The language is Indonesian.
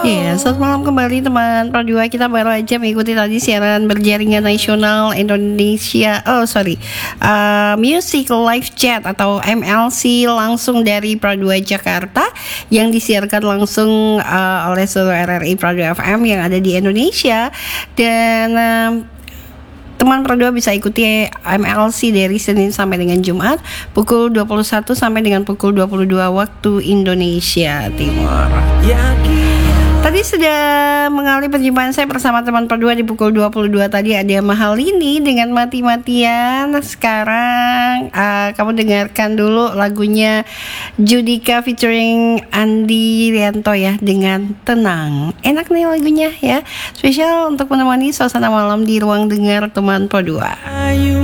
Iya, selamat malam kembali teman Pro 2. Kita baru aja mengikuti tadi siaran berjaringan nasional Indonesia. Music Live Chat atau MLC langsung dari Pro 2 Jakarta yang disiarkan langsung oleh seluruh RRI Pro 2 FM yang ada di Indonesia. Dan teman Pro 2 bisa ikuti MLC dari Senin sampai dengan Jumat pukul 21 sampai dengan pukul 22 waktu Indonesia Timur. Tadi sudah mengalami perjumpaan saya bersama teman Pro 2 di pukul 22 tadi ada Mahalini dengan Mati-Matian. Sekarang kamu dengarkan dulu lagunya Judika featuring Andi Rianto ya dengan Tenang. Enak nih lagunya ya. Spesial untuk menemani suasana malam di ruang dengar teman Pro 2.